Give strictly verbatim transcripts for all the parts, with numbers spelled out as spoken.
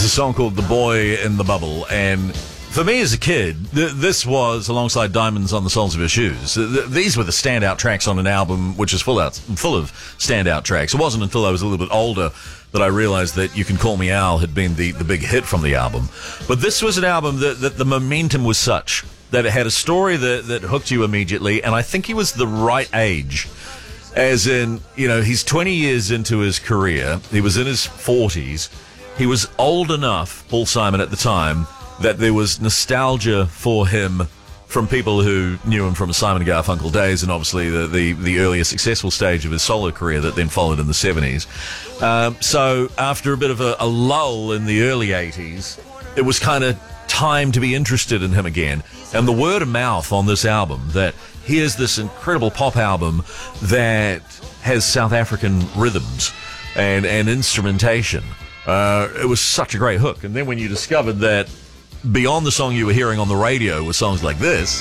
a song called The Boy in the Bubble, and for me as a kid, th- this was, alongside Diamonds on the Soles of Your Shoes, th- these were the standout tracks on an album which is full, out, full of standout tracks. It wasn't until I was a little bit older that I realized that You Can Call Me Al had been the, the big hit from the album. But this was an album that, that the momentum was such that it had a story that, that hooked you immediately, and I think he was the right age. As in, you know, he's twenty years into his career. He was in his forties. He was old enough, Paul Simon at the time, that there was nostalgia for him from people who knew him from Simon and Garfunkel days, and obviously the, the, the earlier successful stage of his solo career that then followed in the seventies. Um, so after a bit of a, a lull in the early eighties, it was kind of time to be interested in him again. And the word of mouth on this album, that here's this incredible pop album that has South African rhythms and, and instrumentation. Uh, it was such a great hook. And then when you discovered that beyond the song you were hearing on the radio were songs like this.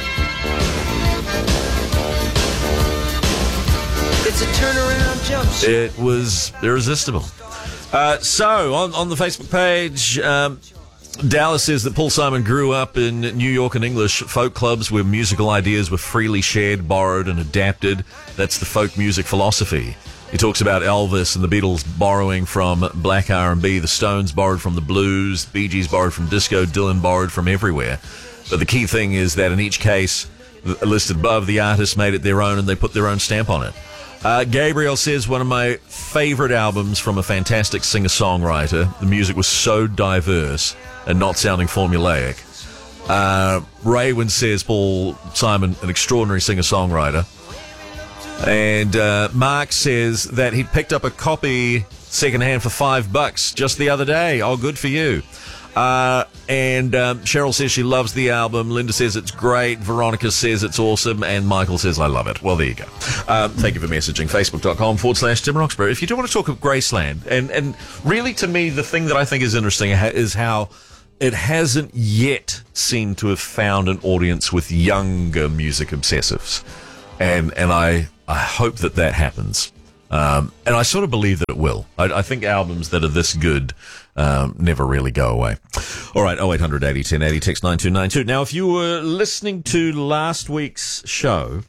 It's a turnaround jump shot. It was irresistible. Uh, so, on, on the Facebook page, um, Dallas says that Paul Simon grew up in New York and English folk clubs where musical ideas were freely shared, borrowed, and adapted. That's the folk music philosophy. He talks about Elvis and the Beatles borrowing from black R and B. The Stones borrowed from the blues. Bee Gees borrowed from disco. Dylan borrowed from everywhere. But the key thing is that in each case, listed above, the artists made it their own and they put their own stamp on it. Uh, Gabriel says, one of my favorite albums from a fantastic singer-songwriter. The music was so diverse and not sounding formulaic. Uh, Raywin says, Paul Simon, an extraordinary singer-songwriter. And uh, Mark says that he picked up a copy secondhand for five bucks just the other day. Oh, good for you. Uh, and um, Cheryl says she loves the album. Linda says it's great. Veronica says it's awesome. And Michael says I love it. Well, there you go. Um, thank you for messaging. Facebook.com forward slash Tim Roxburgh. If you do want to talk of Graceland, and, and really to me, the thing that I think is interesting is how it hasn't yet seemed to have found an audience with younger music obsessives. And, and I... I hope that that happens. Um, and I sort of believe that it will. I, I think albums that are this good um, never really go away. All right, oh eight hundred eighty ten eighty, text nine two nine two. Now, if you were listening to last week's show,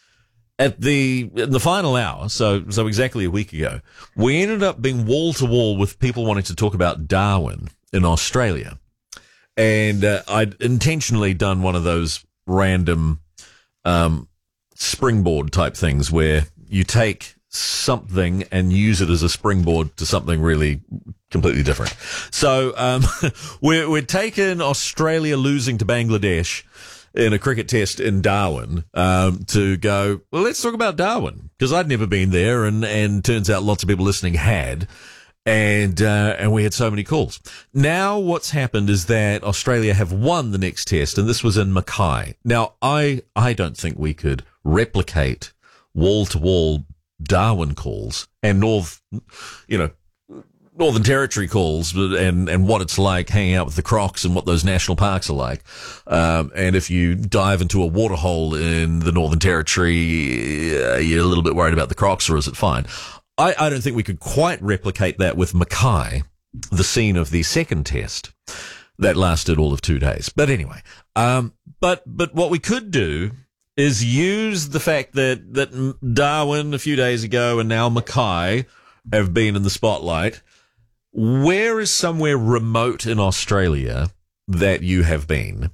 at the in the final hour, so so exactly a week ago, we ended up being wall-to-wall with people wanting to talk about Darwin in Australia. And uh, I'd intentionally done one of those random... Um, springboard type things where you take something and use it as a springboard to something really completely different. So um, we're, we're taking Australia losing to Bangladesh in a cricket test in Darwin um, to go, well, let's talk about Darwin, because I'd never been there, and, and turns out lots of people listening had. And, uh, and we had so many calls. Now what's happened is that Australia have won the next test, and this was in Mackay. Now, I, I don't think we could replicate wall-to-wall Darwin calls and North, you know, Northern Territory calls and, and what it's like hanging out with the crocs and what those national parks are like. Um, and if you dive into a waterhole in the Northern Territory, uh, you're a little bit worried about the crocs, or is it fine? I, I don't think we could quite replicate that with Mackay, the scene of the second test that lasted all of two days. But anyway, um, but, but what we could do is use the fact that, that Darwin a few days ago and now Mackay have been in the spotlight. Where is somewhere remote in Australia that you have been?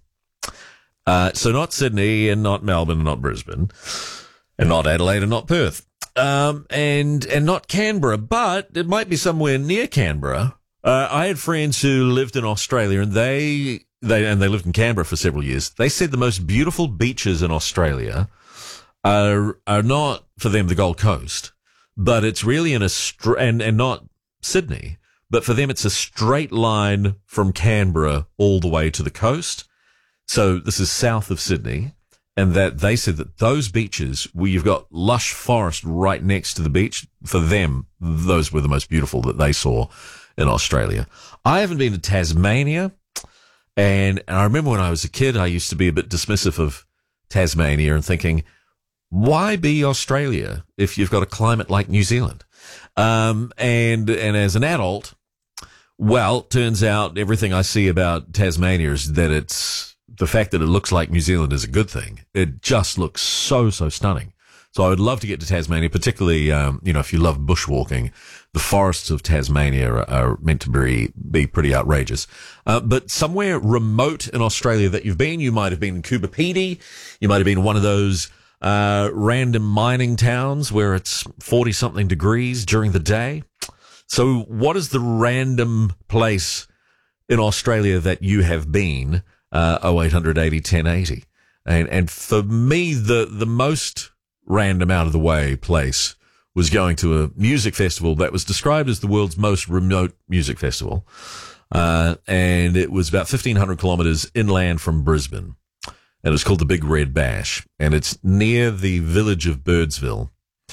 Uh, so not Sydney and not Melbourne and not Brisbane and not Adelaide and not Perth. Um, and, and not Canberra, but it might be somewhere near Canberra. Uh, I had friends who lived in Australia, and they, they, and they lived in Canberra for several years. They said the most beautiful beaches in Australia are, are not for them the Gold Coast, but it's really in a, str- and, and not Sydney, but for them it's a straight line from Canberra all the way to the coast. So this is south of Sydney. And that they said that those beaches where you've got lush forest right next to the beach, for them, those were the most beautiful that they saw in Australia. I haven't been to Tasmania. And, and I remember when I was a kid, I used to be a bit dismissive of Tasmania and thinking, why be Australia if you've got a climate like New Zealand? Um, and, and as an adult, Well, turns out everything I see about Tasmania is that it's the fact that it looks like New Zealand is a good thing. It just looks so, so stunning. So I would love to get to Tasmania, particularly, um, you know, if you love bushwalking. The forests of Tasmania are, are meant to be, be pretty outrageous. Uh, but somewhere remote in Australia that you've been, you might have been in Coober Pedy. You might have been one of those uh, random mining towns where it's forty-something degrees during the day. So what is the random place in Australia that you have been? Uh, oh eight hundred eighty ten eighty. And, and for me, the, the most random out of the way place was going to a music festival that was described as the world's most remote music festival. Uh, and it was about fifteen hundred kilometers inland from Brisbane. And it was called the Big Red Bash. And it's near the village of Birdsville.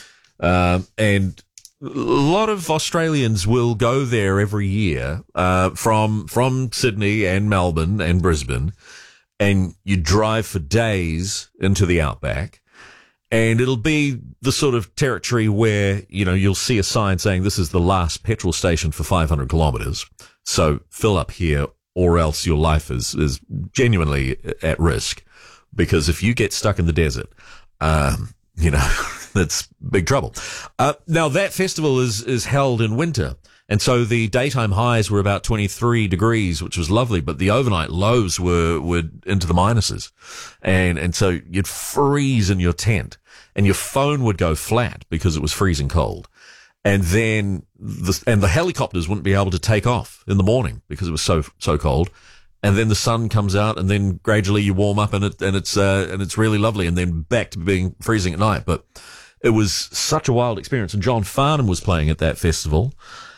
Um, and a lot of Australians will go there every year, uh, from, from Sydney and Melbourne and Brisbane. And you drive for days into the outback. And it'll be the sort of territory where, you know, you'll see a sign saying this is the last petrol station for five hundred kilometers. So fill up here or else your life is, is genuinely at risk. Because if you get stuck in the desert, um, you know, that's big trouble. Uh, now that festival is, is held in winter. And so the daytime highs were about twenty-three degrees, which was lovely, but the overnight lows were, were into the minuses. And, and so you'd freeze in your tent and your phone would go flat because it was freezing cold. And then the, and the helicopters wouldn't be able to take off in the morning because it was so, so cold. And then the sun comes out and then gradually you warm up and it, and it's, uh, and it's really lovely. And then back to being freezing at night. But it was such a wild experience. And John Farnham was playing at that festival.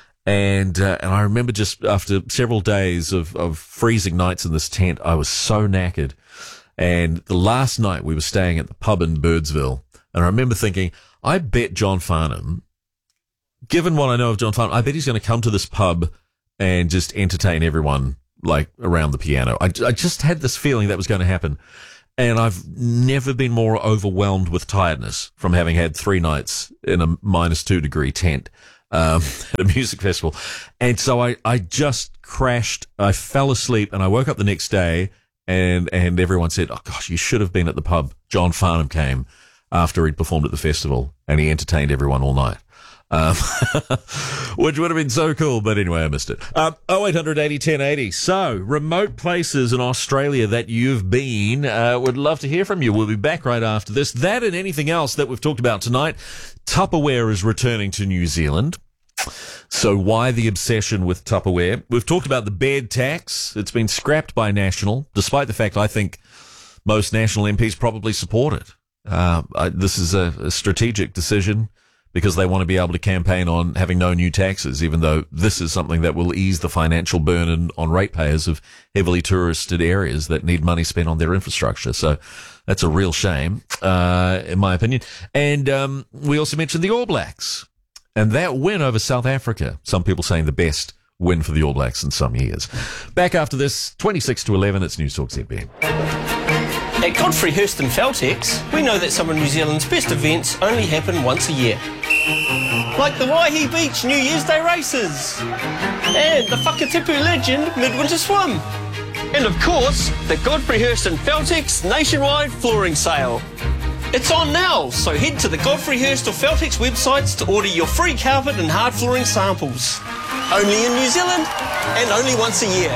And, uh, and I remember just after several days of, of freezing nights in this tent, I was so knackered. And the last night we were staying at the pub in Birdsville. And I remember thinking, I bet John Farnham, given what I know of John Farnham, I bet he's going to come to this pub and just entertain everyone like around the piano. I, I just had this feeling that was going to happen. And I've never been more overwhelmed with tiredness from having had three nights in a minus two degree tent. Um, at a music festival. And so I, I just crashed. I fell asleep and I woke up the next day and, and everyone said, oh gosh, you should have been at the pub. John Farnham came after he'd performed at the festival and he entertained everyone all night. Um, which would have been so cool, but anyway, I missed it. Um, oh eight hundred eighty ten eighty. So, remote places in Australia that you've been, uh, would love to hear from you. We'll be back right after this. That and anything else that we've talked about tonight. Tupperware is returning to New Zealand. So why the obsession with Tupperware? We've talked about the bed tax. It's been scrapped by National, despite the fact I think most National M Ps probably support it. Uh, I, this is a, a strategic decision because they want to be able to campaign on having no new taxes, even though this is something that will ease the financial burden on ratepayers of heavily touristed areas that need money spent on their infrastructure. So that's a real shame, uh, in my opinion. And um, we also mentioned the All Blacks. And that win over South Africa, some people saying the best win for the All Blacks in some years. Back after this, twenty-six to eleven, it's News Talk Z B N. At Godfrey Hirst and Feltex, we know that some of New Zealand's best events only happen once a year. Like the Waihi Beach New Year's Day races, and the Whakatipu Legend Midwinter Swim, and of course, the Godfrey Hirst and Feltex nationwide flooring sale. It's on now, so head to the Godfrey Hirst or Feltex websites to order your free carpet and hard flooring samples. Only in New Zealand, and only once a year.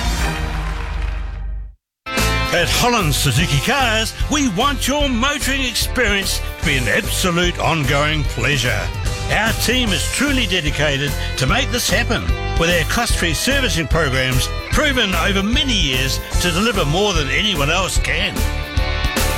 At Holland Suzuki Cars, we want your motoring experience to be an absolute ongoing pleasure. Our team is truly dedicated to make this happen, with our cost-free servicing programs proven over many years to deliver more than anyone else can.